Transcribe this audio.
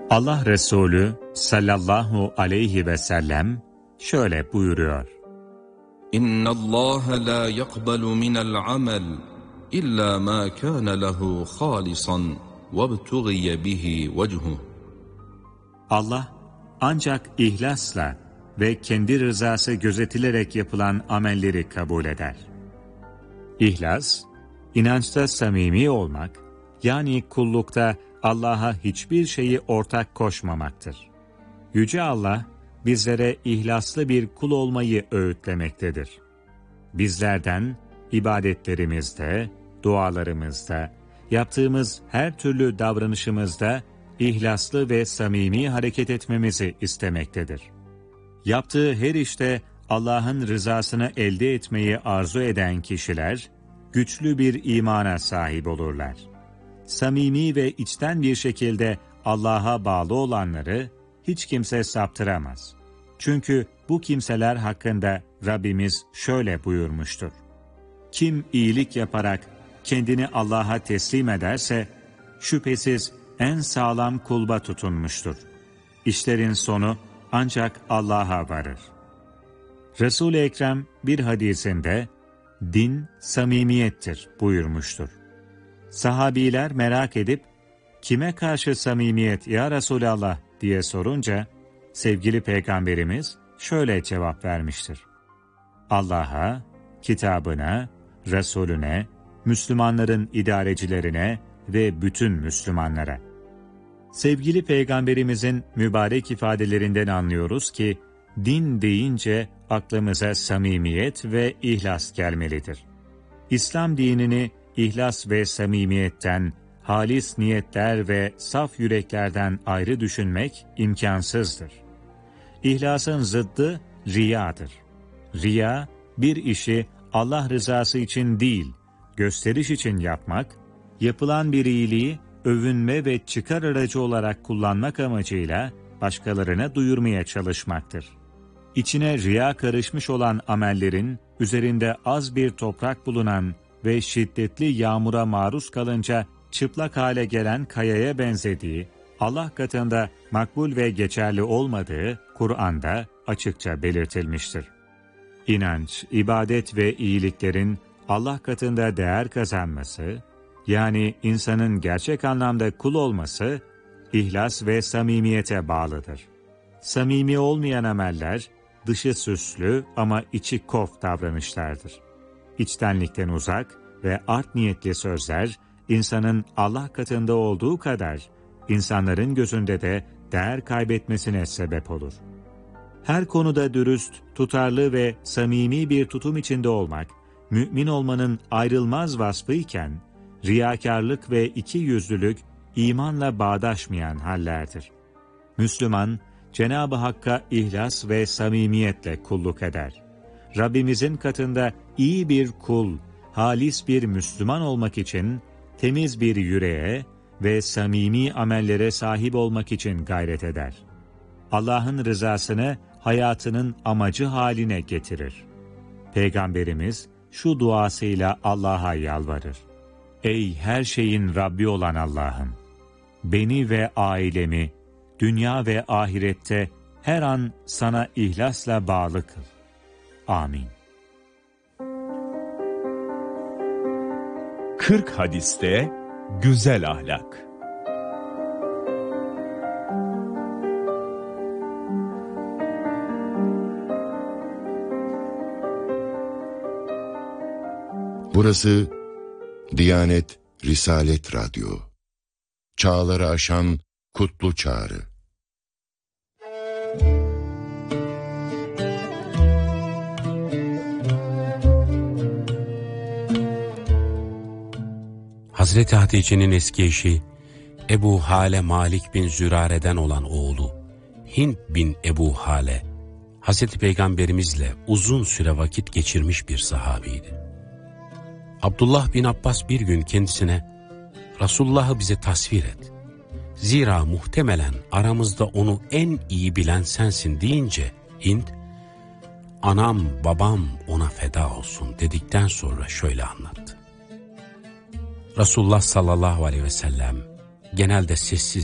Allah Resulü sallallahu aleyhi ve sellem şöyle buyuruyor. İnna Allah la yaqbalu minel amel illa ma kana lehu halisan vebtughiye bihi vechhu. Allah ancak ihlasla ve kendi rızası gözetilerek yapılan amelleri kabul eder. İhlas, inançta samimi olmak, yani kullukta Allah'a hiçbir şeyi ortak koşmamaktır. Yüce Allah, bizlere ihlaslı bir kul olmayı öğütlemektedir. Bizlerden, ibadetlerimizde, dualarımızda, yaptığımız her türlü davranışımızda ihlaslı ve samimi hareket etmemizi istemektedir. Yaptığı her işte Allah'ın rızasını elde etmeyi arzu eden kişiler, güçlü bir imana sahip olurlar. Samimi ve içten bir şekilde Allah'a bağlı olanları hiç kimse saptıramaz. Çünkü bu kimseler hakkında Rabbimiz şöyle buyurmuştur. Kim iyilik yaparak kendini Allah'a teslim ederse, şüphesiz en sağlam kulba tutunmuştur. İşlerin sonu ancak Allah'a varır. Resul-i Ekrem bir hadisinde, din samimiyettir buyurmuştur. Sahabiler merak edip, kime karşı samimiyet ya Resulallah diye sorunca, sevgili Peygamberimiz şöyle cevap vermiştir. Allah'a, kitabına, Resulüne, Müslümanların idarecilerine ve bütün Müslümanlara. Sevgili Peygamberimizin mübarek ifadelerinden anlıyoruz ki, din deyince aklımıza samimiyet ve ihlas gelmelidir. İslam dinini ihlas ve samimiyetten, halis niyetler ve saf yüreklerden ayrı düşünmek imkansızdır. İhlasın zıddı riyadır. Riya, bir işi Allah rızası için değil, gösteriş için yapmak, yapılan bir iyiliği övünme ve çıkar aracı olarak kullanmak amacıyla başkalarına duyurmaya çalışmaktır. İçine riya karışmış olan amellerin, üzerinde az bir toprak bulunan ve şiddetli yağmura maruz kalınca çıplak hale gelen kayaya benzediği, Allah katında makbul ve geçerli olmadığı Kur'an'da açıkça belirtilmiştir. İnanç, ibadet ve iyiliklerin Allah katında değer kazanması, yani insanın gerçek anlamda kul olması, ihlas ve samimiyete bağlıdır. Samimi olmayan ameller, dışı süslü ama içi kof davranışlardır. İçtenlikten uzak ve art niyetli sözler, insanın Allah katında olduğu kadar, insanların gözünde de değer kaybetmesine sebep olur. Her konuda dürüst, tutarlı ve samimi bir tutum içinde olmak, mümin olmanın ayrılmaz vasfıyken, riyakarlık ve ikiyüzlülük imanla bağdaşmayan hallerdir. Müslüman, Cenab-ı Hakk'a ihlas ve samimiyetle kulluk eder. Rabbimizin katında iyi bir kul, halis bir Müslüman olmak için, temiz bir yüreğe ve samimi amellere sahip olmak için gayret eder. Allah'ın rızasını hayatının amacı haline getirir. Peygamberimiz şu duasıyla Allah'a yalvarır. Ey her şeyin Rabbi olan Allah'ım! Beni ve ailemi, dünya ve ahirette her an sana ihlasla bağlı kıl. Amin. 40 hadiste güzel ahlak. Burası Diyanet Risalet Radyo. Çağları aşan kutlu çağrı. Hazreti Hatice'nin eski eşi Ebu Hale Malik bin Zürare'den olan oğlu Hint bin Ebu Hale, Hazreti Peygamberimizle uzun süre vakit geçirmiş bir sahabiydi. Abdullah bin Abbas bir gün kendisine, Resulullah'ı bize tasvir et. Zira muhtemelen aramızda onu en iyi bilen sensin deyince Hint, anam babam ona feda olsun dedikten sonra şöyle anlattı. Resulullah sallallahu aleyhi ve sellem genelde sessiz